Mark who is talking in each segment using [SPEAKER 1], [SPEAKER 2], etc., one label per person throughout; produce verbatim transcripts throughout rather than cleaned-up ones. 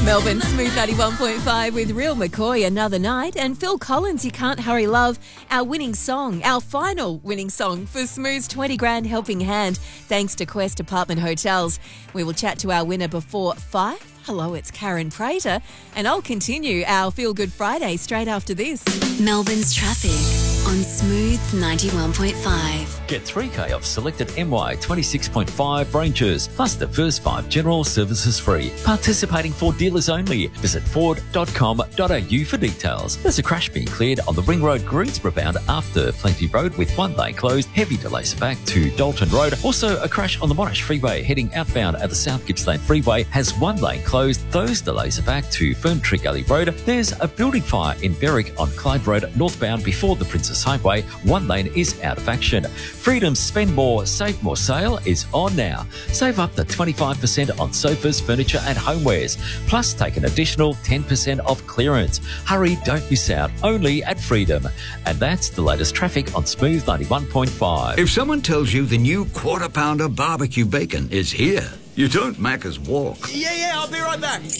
[SPEAKER 1] Melbourne, Smooth ninety-one point five with Real McCoy, Another Night, and Phil Collins, You Can't Hurry Love, our winning song, our final winning song for Smooth's twenty grand helping hand, thanks to Quest Apartment Hotels. We will chat to our winner before five. Hello, it's Karen Prater, and I'll continue our Feel Good Friday straight after this.
[SPEAKER 2] Melbourne's traffic on Smooth ninety-one point five.
[SPEAKER 3] Get three K off selected M Y twenty-six point five ranges, plus the first five general services free. Participating Ford dealers only. Visit ford dot com dot a u for details. There's a crash being cleared on the Ring Road Greensboro bound after Plenty Road with one lane closed. Heavy delays back to Dalton Road. Also, a crash on the Monash Freeway heading outbound at the South Gippsland Freeway has one lane closed. Those delays are back to Ferntree Gully Road. There's a building fire in Berwick on Clyde Road northbound before the Princess Highway. One lane is out of action. Freedom's Spend More, Save More sale is on now. Save up to twenty-five percent on sofas, furniture and homewares. Plus, take an additional ten percent off clearance. Hurry, don't miss out. Only at Freedom. And that's the latest traffic on Smooth ninety-one point five.
[SPEAKER 4] If someone tells you the new Quarter Pounder barbecue bacon is here, you don't Macca's walk.
[SPEAKER 5] Yeah, yeah, I'll be right back.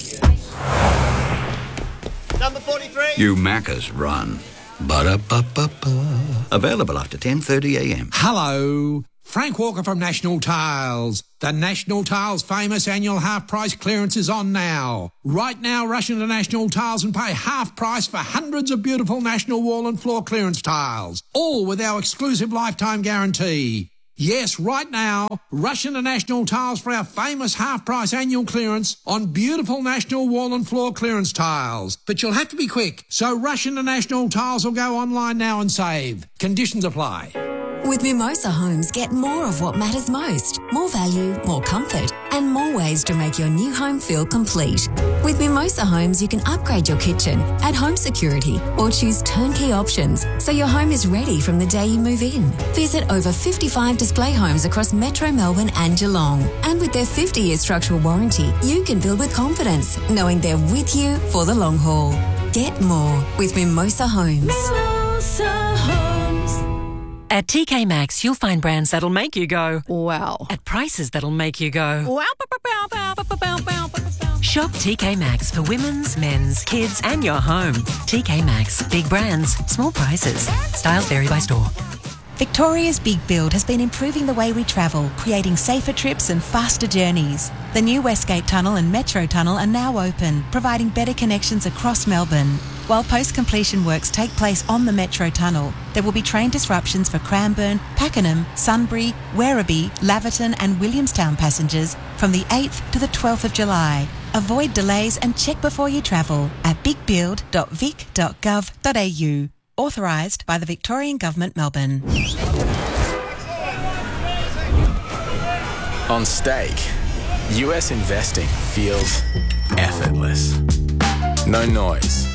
[SPEAKER 5] Number forty-three.
[SPEAKER 4] You Macca's run. Ba-da-ba-ba-ba. Available after ten thirty a m.
[SPEAKER 6] Hello, Frank Walker from National Tiles. The National Tiles famous annual half price clearance is on now. Right now, rush into National Tiles and pay half price for hundreds of beautiful National wall and floor clearance tiles, all with our exclusive lifetime guarantee. Yes, right now, rush into National Tiles for our famous half-price annual clearance on beautiful National wall and floor clearance tiles. But you'll have to be quick, so rush into National Tiles or go online now and save. Conditions apply.
[SPEAKER 2] With Mimosa Homes, get more of what matters most. More value, more comfort, and more ways to make your new home feel complete. With Mimosa Homes, you can upgrade your kitchen, add home security, or choose turnkey options so your home is ready from the day you move in. Visit over fifty-five display homes across Metro Melbourne and Geelong. And with their fifty-year structural warranty, you can build with confidence, knowing they're with you for the long haul. Get more with Mimosa Homes.
[SPEAKER 1] Mimosa Homes.
[SPEAKER 7] At T K Maxx, you'll find brands that'll make you go,
[SPEAKER 1] Wow.
[SPEAKER 7] at prices that'll make you go.
[SPEAKER 1] Wow. Bow, bow, bow, bow, bow, bow, bow.
[SPEAKER 7] Shop T K Maxx for women's, men's, kids and your home. T K Maxx. Big brands, small prices. Styles vary by store.
[SPEAKER 8] Victoria's Big Build has been improving the way we travel, creating safer trips and faster journeys. The new Westgate Tunnel and Metro Tunnel are now open, providing better connections across Melbourne. While post-completion works take place on the Metro Tunnel, there will be train disruptions for Cranbourne, Pakenham, Sunbury, Werribee, Laverton and Williamstown passengers from the eighth to the twelfth of July. Avoid delays and check before you travel at big build dot vic dot gov dot a u. Authorised by the Victorian Government, Melbourne.
[SPEAKER 9] On stake, U S investing feels effortless. No noise,